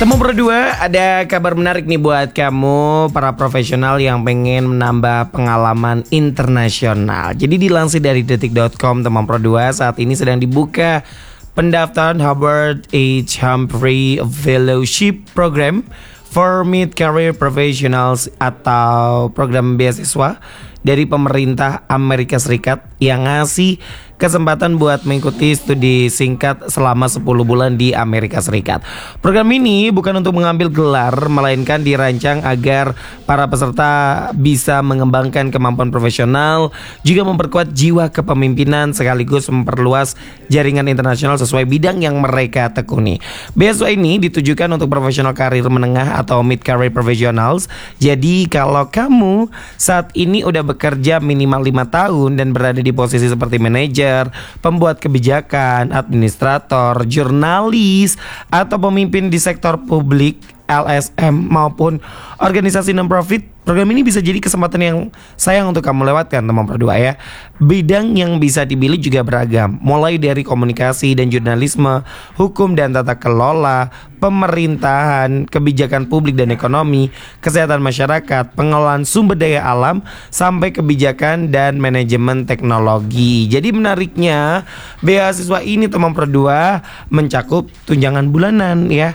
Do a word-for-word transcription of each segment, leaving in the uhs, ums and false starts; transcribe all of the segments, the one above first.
Temu berdua, ada kabar menarik nih buat kamu para profesional yang pengen menambah pengalaman internasional. Jadi dilansir dari detik dot com, teman Pro dua, saat ini sedang dibuka pendaftaran Howard H. Humphrey Fellowship Program for Mid-Career Professionals atau program beasiswa dari pemerintah Amerika Serikat yang ngasih kesempatan buat mengikuti studi singkat selama sepuluh bulan di Amerika Serikat. Program ini bukan untuk mengambil gelar, melainkan dirancang agar para peserta bisa mengembangkan kemampuan profesional, juga memperkuat jiwa kepemimpinan sekaligus memperluas jaringan internasional sesuai bidang yang mereka tekuni. Beasiswa ini ditujukan untuk profesional karir menengah atau mid-career professionals. Jadi kalau kamu saat ini udah bekerja minimal lima tahun dan berada di posisi seperti manajer, pembuat kebijakan, administrator, jurnalis, atau pemimpin di sektor publik, L S M maupun organisasi non-profit, program ini bisa jadi kesempatan yang sayang untuk kamu lewatkan, teman berdua ya. Bidang yang bisa dipilih juga beragam, mulai dari komunikasi dan jurnalisme, hukum dan tata kelola, pemerintahan, kebijakan publik dan ekonomi, kesehatan masyarakat, pengelolaan sumber daya alam, sampai kebijakan dan manajemen teknologi. Jadi menariknya, beasiswa ini, teman berdua, mencakup tunjangan bulanan ya,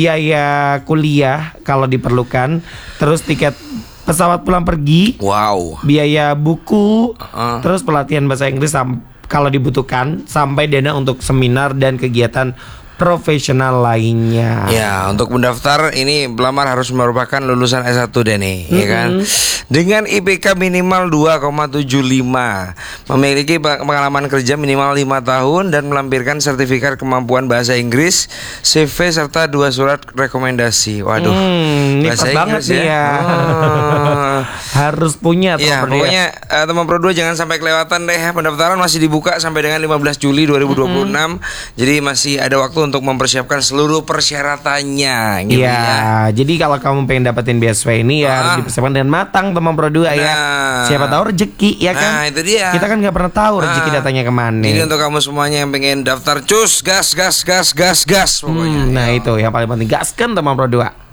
biaya kuliah kalau diperlukan, terus tiket pesawat pulang pergi, wow, biaya buku, uh. terus pelatihan bahasa Inggris sam- kalau dibutuhkan, sampai dana untuk seminar dan kegiatan profesional lainnya. Ya, untuk mendaftar ini pelamar harus merupakan lulusan S satu deh nih, mm-hmm. ya kan? Dengan I P K minimal dua koma tujuh lima, memiliki pengalaman kerja minimal lima tahun dan melampirkan sertifikat kemampuan bahasa Inggris, C V serta dua surat rekomendasi. Waduh, hmm, bahasa Inggris banget ya. ya. Oh. Harus punya teman ya, pokoknya uh, teman Pro dua jangan sampai kelewatan deh. Pendaftaran masih dibuka sampai dengan lima belas Juli dua ribu dua puluh enam. Mm-hmm. Jadi masih ada waktu untuk mempersiapkan seluruh persyaratannya gitu ya, ya. Jadi kalau kamu pengen dapetin beasiswa ini ya ah. harus dipersiapkan dengan matang, teman Pro dua nah. ya. Siapa tahu rezeki ya kan. Nah, itu dia. Kita kan nggak pernah tahu rezeki nah. datangnya kemana. Jadi untuk kamu semuanya yang pengen daftar, cus, gas, gas, gas, gas, gas pokoknya. Hmm, nah, itu yang paling penting, gaskan teman Pro dua.